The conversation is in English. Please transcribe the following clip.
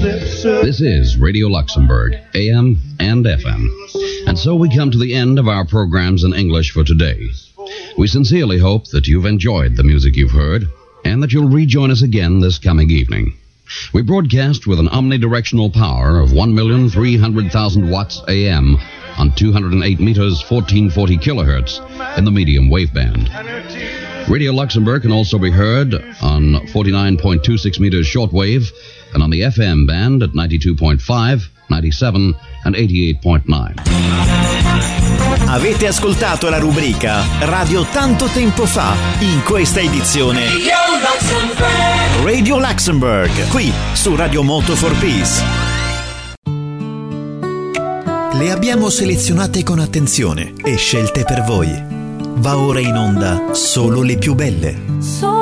This is Radio Luxembourg, AM and FM. And so we come to the end of our programs in English for today. We sincerely hope that you've enjoyed the music you've heard and that you'll rejoin us again this coming evening. We broadcast with an omnidirectional power of 1,300,000 watts AM on 208 meters, 1440 kilohertz in the medium wave band. Radio Luxembourg can also be heard on 49.26 meters shortwave and on the FM band at 92.5, 97 and 88.9. Avete ascoltato la rubrica Radio Tanto Tempo Fa in questa edizione Radio Luxembourg, qui su Radio Moto for Peace. Le abbiamo selezionate con attenzione e scelte per voi. Va ora in onda solo le più belle.